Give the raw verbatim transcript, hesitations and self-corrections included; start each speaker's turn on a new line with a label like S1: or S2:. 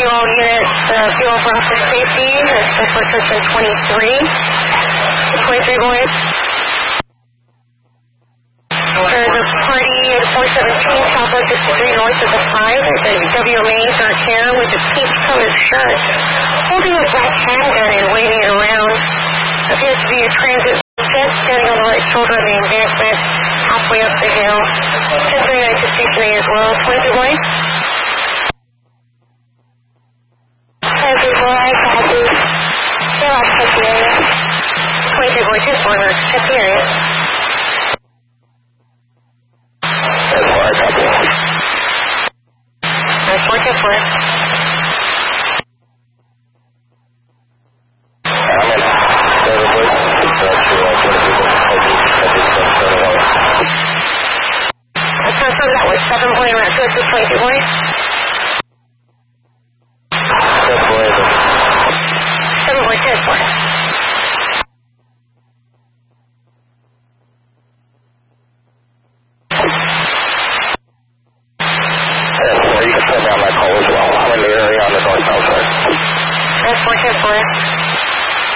S1: you all units uh, fuel for officer safety. That's for section twenty-three. twenty-three boys. There's a party at four seventeen, Southwest sixty-three north of the five. There's a W M A dark hair with a peach-colored shirt, holding a black handgun and waving it around. Appears to be a transit set standing on the right shoulder of the embankment, halfway up the hill. ten thirty-nine to station A as well. twenty-two boys. twenty-two boys, copy. Still off check the area. twenty-two boys, ten four, check the area. That's four, ten four. That was seven point around two to twenty-two boys. Seven point ten four. You can put down my call as well. I'm in the area on the north south side. That's four ten four.